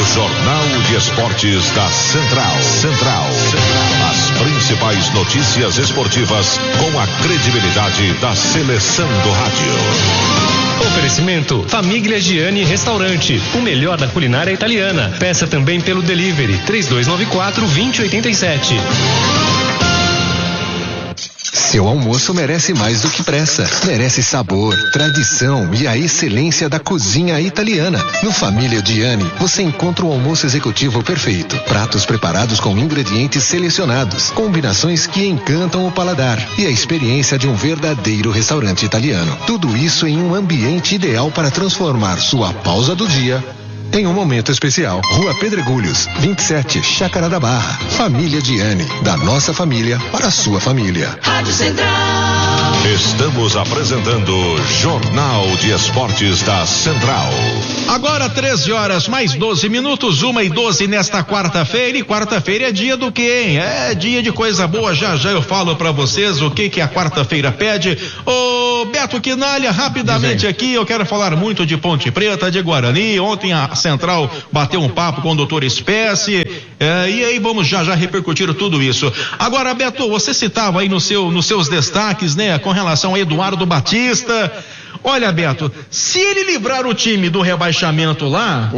Jornal de Esportes da Central. As principais notícias esportivas com a credibilidade da seleção do rádio. Oferecimento Família Gianni Restaurante, o melhor da culinária italiana. Peça também pelo delivery 3294-2087. Seu almoço merece mais do que pressa. Merece sabor, tradição e a excelência da cozinha italiana. No Família Gianni, você encontra o almoço executivo perfeito. Pratos preparados com ingredientes selecionados, combinações que encantam o paladar e a experiência de um verdadeiro restaurante italiano. Tudo isso em um ambiente ideal para transformar sua pausa do dia em um momento especial. Rua Pedregulhos, 27, Chácara da Barra. Família Gianni, da nossa família para a sua família. Rádio Central. Estamos apresentando Jornal de Esportes da Central. Agora 13 horas mais 12 minutos, 1:12 nesta quarta-feira. E quarta-feira é dia do quê, hein? É dia de coisa boa. Já eu falo pra vocês o que a quarta-feira pede. Ô Beto Quinalha, rapidamente aqui, eu quero falar muito de Ponte Preta, de Guarani. Ontem a Central bateu um papo com o doutor Espécie, e aí vamos já repercutir tudo isso. Agora, Beto, você citava aí nos seus destaques, né, com relação a Eduardo Batista. Olha, Beto, se ele livrar o time do rebaixamento lá,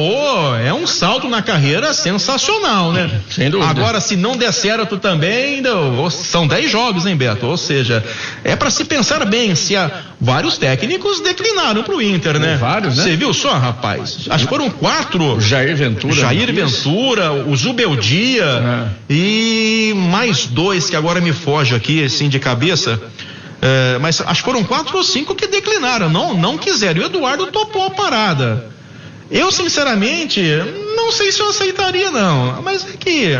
é um salto na carreira sensacional, né? Sem dúvida. Agora, se não der certo também, são 10 jogos, hein, Beto? Ou seja, é para se pensar bem, vários técnicos declinaram pro Inter, né? Vários, né? Você viu só, rapaz? Acho que foram 4. O Jair Ventura, o Zubeldia e mais 2 que agora me foge aqui, assim, de cabeça. Mas acho que foram 4 ou 5 que declinaram, não quiseram. E o Eduardo topou a parada. Eu, sinceramente, não sei se eu aceitaria, não. Mas é que,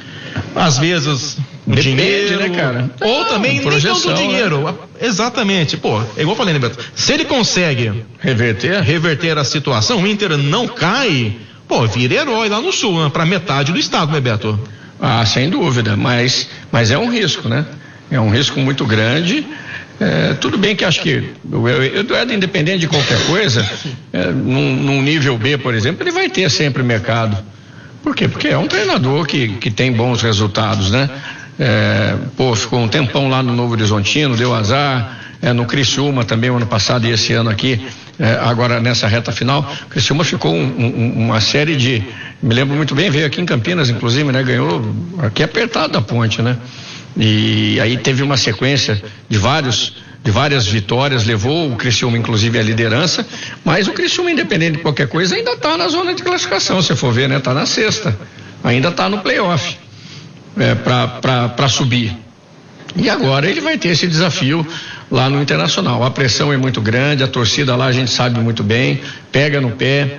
às vezes, o dinheiro, né, cara? Ou também nem tanto dinheiro. Né? Exatamente. Pô, é igual eu falei, né, Beto? Se ele consegue reverter a situação, o Inter não cai, vira herói lá no Sul, né? Pra metade do estado, né, Beto? Ah, sem dúvida. Mas é um risco, né? É um risco muito grande. Tudo bem que acho que o Eduardo, independente de qualquer coisa, num nível B, por exemplo, ele vai ter sempre mercado. Por quê? Porque é um treinador que tem bons resultados, né? Ficou um tempão lá no Novo Horizontino, deu azar. No Criciúma também, o ano passado e esse ano aqui, agora nessa reta final, o Criciúma ficou uma série de, me lembro muito bem, veio aqui em Campinas, inclusive, né? Ganhou aqui apertado da Ponte, né? E aí teve uma sequência de várias vitórias, levou o Criciúma inclusive à liderança, mas o Criciúma, independente de qualquer coisa, ainda está na zona de classificação, se for ver, né? Está na sexta, ainda está no playoff para subir. E agora ele vai ter esse desafio lá no Internacional. A pressão é muito grande, a torcida lá a gente sabe muito bem, pega no pé,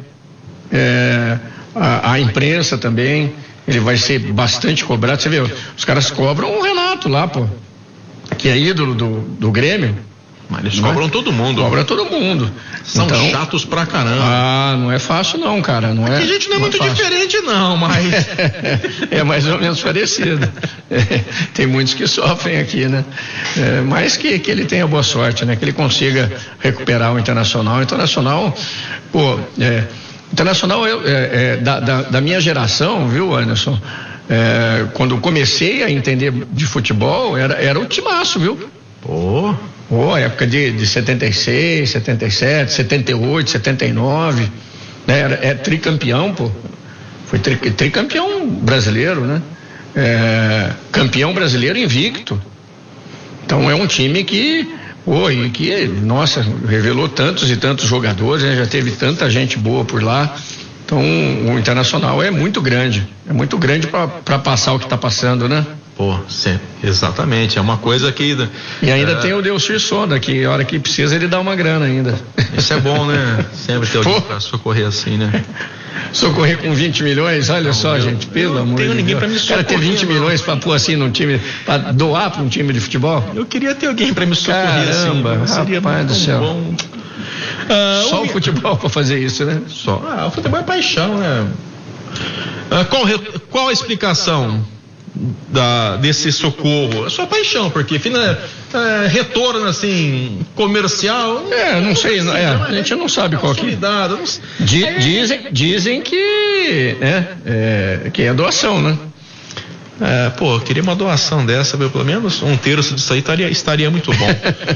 a imprensa também. Ele vai ser bastante cobrado. Você vê, os caras cobram o Renato lá, que é ídolo do Grêmio. Mas eles cobram todo mundo. Cobra todo mundo. São chatos pra caramba. Não é fácil não, cara. Aqui a gente não é muito diferente não, mas... é mais ou menos parecido. Tem muitos que sofrem aqui, né? Mas que ele tenha boa sorte, né? Que ele consiga recuperar o Internacional. O Internacional, Internacional da minha geração, viu, Anderson? Quando comecei a entender de futebol, era o timaço, viu? Época de 76, 77, 78, 79, né? É tricampeão, foi tricampeão brasileiro, né? Campeão brasileiro invicto. Então é um time que nossa, revelou tantos e tantos jogadores, né? Já teve tanta gente boa por lá. Então o Internacional é muito grande para passar o que está passando, né? Exatamente, é uma coisa que... E ainda tem o Delcir Sonda, que a hora que precisa ele dá uma grana ainda. Isso é bom, né? Sempre ter alguém para socorrer assim, né? Socorrer com 20 milhões, olha só, gente, pelo amor de Deus. Não tenho ninguém para me socorrer. O cara ter 20 milhões para pôr assim num time, para doar para um time de futebol? Eu queria ter alguém para me socorrer. Caramba, assim, seria rapaz do céu. Bom. Só o futebol para fazer isso, né? O futebol é paixão, né? Qual a explicação desse socorro? A sua paixão, porque retorno assim, comercial. Não sei, a gente não sabe qual que. Dizem que é doação, né? Queria uma doação dessa, pelo menos um terço disso aí estaria muito bom.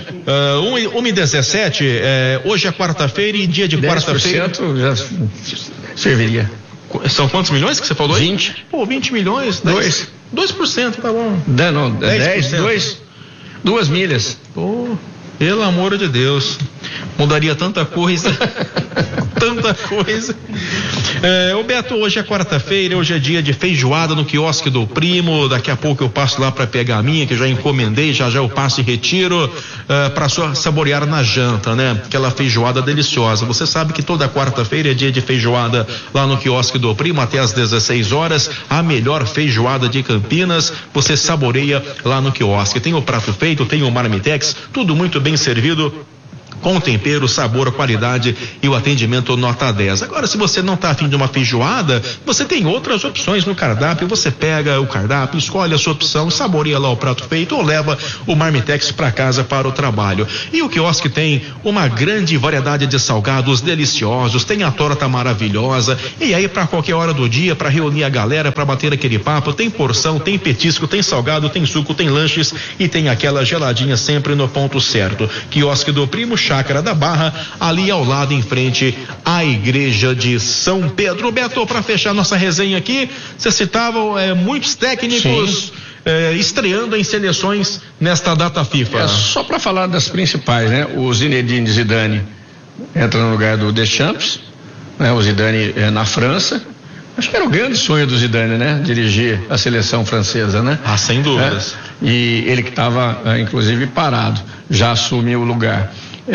1h17, hoje é quarta-feira e dia de quarta-feira. 10% já serviria. São quantos milhões que você falou? 20. 20 milhões? 2%, tá bom. Não, 10%. 2 milhas. Pelo amor de Deus. Mudaria tanta coisa. Tanta coisa. Ô Beto, hoje é quarta-feira, hoje é dia de feijoada no quiosque do Primo. Daqui a pouco eu passo lá para pegar a minha, que já encomendei, já eu passo e retiro para saborear na janta, né? Aquela feijoada deliciosa. Você sabe que toda quarta-feira é dia de feijoada lá no quiosque do Primo, até às 16 horas. A melhor feijoada de Campinas, você saboreia lá no quiosque. Tem o prato feito, tem o marmitex, tudo muito bem servido, com tempero, sabor, qualidade e o atendimento nota 10. Agora, se você não está afim de uma feijoada, você tem outras opções no cardápio. Você pega o cardápio, escolhe a sua opção, saboreia lá o prato feito ou leva o marmitex para casa para o trabalho. E o quiosque tem uma grande variedade de salgados deliciosos, tem a torta maravilhosa, e aí para qualquer hora do dia, para reunir a galera, para bater aquele papo, tem porção, tem petisco, tem salgado, tem suco, tem lanches e tem aquela geladinha sempre no ponto certo. Quiosque do Primo, Chácara da Barra, ali ao lado em frente à igreja de São Pedro. Beto, para fechar nossa resenha aqui, você citava muitos técnicos estreando em seleções nesta data FIFA. Só para falar das principais, né? O Zinedine Zidane entra no lugar do Deschamps, né? O Zidane na França. Acho que era o grande sonho do Zidane, né? Dirigir a seleção francesa, né? Sem dúvidas. E ele que estava inclusive parado, já assumiu o lugar.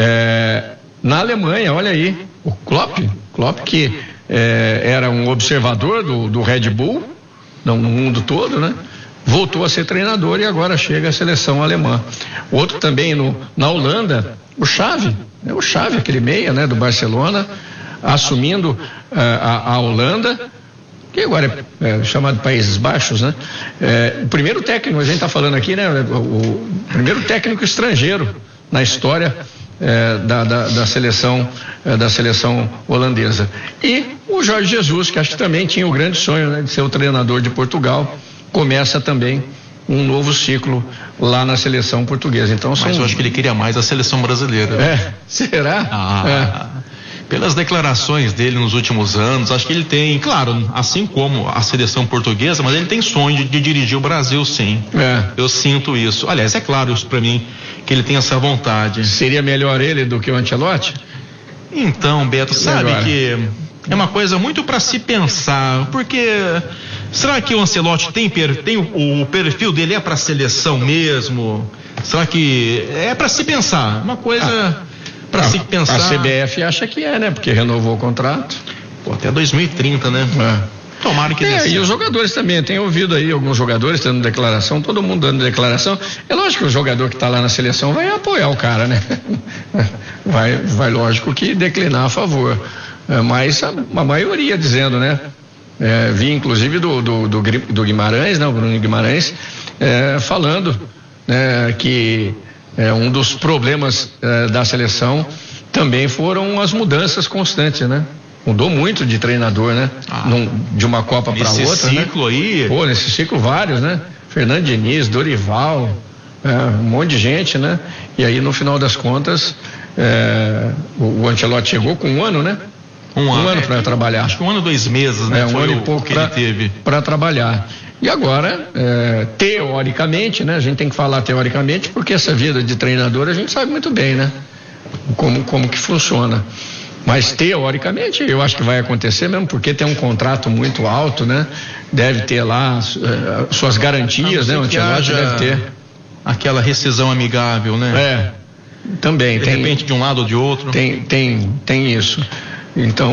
Na Alemanha, olha aí, o Klopp que era um observador do Red Bull no mundo todo, né? Voltou a ser treinador e agora chega à seleção alemã. Outro também na Holanda, o Xavi, aquele meia, né, do Barcelona, assumindo a Holanda, que agora é chamado de Países Baixos, né? O primeiro técnico, a gente está falando aqui, né? O primeiro técnico estrangeiro na história da seleção holandesa. E o Jorge Jesus, que acho que também tinha o grande sonho, né, de ser o treinador de Portugal, começa também um novo ciclo lá na seleção portuguesa. Então, mas eu acho que ele queria mais a seleção brasileira. Será? Pelas declarações dele nos últimos anos, acho que ele tem, claro, assim como a seleção portuguesa, mas ele tem sonho de dirigir o Brasil, sim. Eu sinto isso. Aliás, é claro isso pra mim, que ele tem essa vontade. Seria melhor ele do que o Ancelotti? Então, Beto, sabe que é uma coisa muito para se pensar, porque será que o Ancelotti tem o perfil dele para a seleção mesmo? Será que é para se pensar? Uma coisa para se pensar. A CBF acha que né? Porque renovou o contrato. Até 2030, né? Tomara que dê certo. E os jogadores também, tem ouvido aí alguns jogadores dando declaração, todo mundo dando declaração. É lógico que o jogador que está lá na seleção vai apoiar o cara, né? Vai lógico que declinar a favor. Mas a maioria dizendo, né? Vi inclusive do Guimarães, não, Bruno Guimarães, falando que um dos problemas da seleção também foram as mudanças constantes, né? Mudou muito de treinador, né? De uma Copa para outra, nesse ciclo, né? Aí. Nesse ciclo vários, né? Fernando Diniz, Dorival, um monte de gente, né? E aí no final das contas, o Ancelotti chegou com 1 ano, né? Um ano para trabalhar. Acho que 1 ano, 2 meses, né? Foi 1 ano e pouco que ele teve para trabalhar. E agora, teoricamente, né? A gente tem que falar teoricamente, porque essa vida de treinador a gente sabe muito bem, né? Como que funciona. Mas teoricamente eu acho que vai acontecer mesmo, porque tem um contrato muito alto, né? Deve ter lá suas garantias, né? O Ancelotti deve ter aquela rescisão amigável, né? Também de repente de um lado ou de outro. Tem isso. Então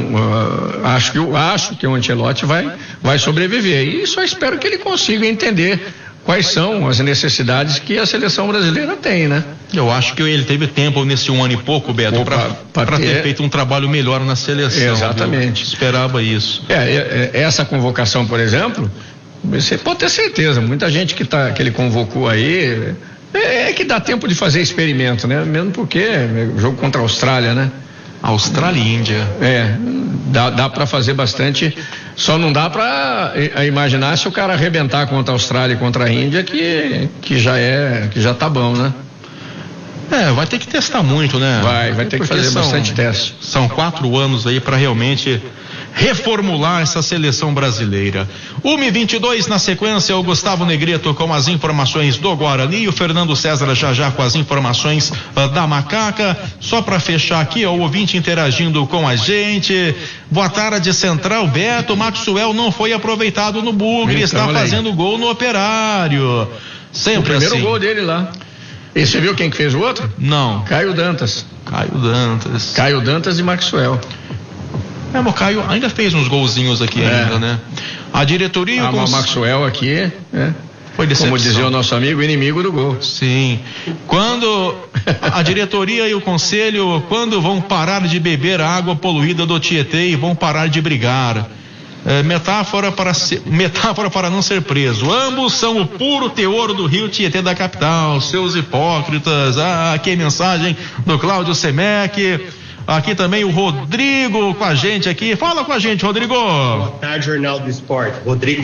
acho que o Ancelotti vai sobreviver e só espero que ele consiga entender quais são as necessidades que a seleção brasileira tem, né? Eu acho que ele teve tempo nesse 1 ano e pouco, Beto, para ter feito um trabalho melhor na seleção. Exatamente. Esperava isso. Essa convocação, por exemplo, Você pode ter certeza, muita gente que ele convocou aí, é que dá tempo de fazer experimento, né? Mesmo porque é jogo contra a Austrália, né? Austrália e Índia. Dá para fazer bastante, só não dá para imaginar se o cara arrebentar contra a Austrália e contra a Índia, que já tá bom, né? Vai ter que testar muito, né? Vai ter que fazer bastante teste. São 4 anos aí para realmente reformular essa seleção brasileira. 1h22 na sequência, o Gustavo Negreto com as informações do Guarani e o Fernando César já com as informações da Macaca. Só para fechar aqui, o ouvinte interagindo com a gente. Boa tarde, Central. Beto, Maxwell não foi aproveitado no Bugre, está fazendo gol no Operário. Sempre o primeiro assim. Gol dele lá. E você viu quem que fez o outro? Não. Caio Dantas e Maxwell. O Caio ainda fez uns golzinhos aqui ainda, né? A diretoria e o Maxwell aqui, foi decepção. Como dizia o nosso amigo, inimigo do gol. Sim. Quando a diretoria e o conselho, quando vão parar de beber a água poluída do Tietê e vão parar de brigar? Metáfora para não ser preso. Ambos são o puro teor do rio Tietê da capital, seus hipócritas. Aqui a mensagem do Cláudio Semec. Aqui também o Rodrigo com a gente aqui. Fala com a gente, Rodrigo. Boa tarde, Jornal do Esporte. Rodrigo